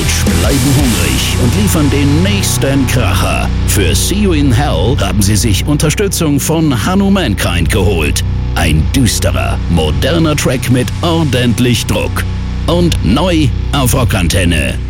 Rage bleiben hungrig und liefern den nächsten Kracher. Für See You in Hell haben sie sich Unterstützung von Hanno Mankind geholt. Ein düsterer, moderner Track mit ordentlich Druck. Und neu auf Rockantenne.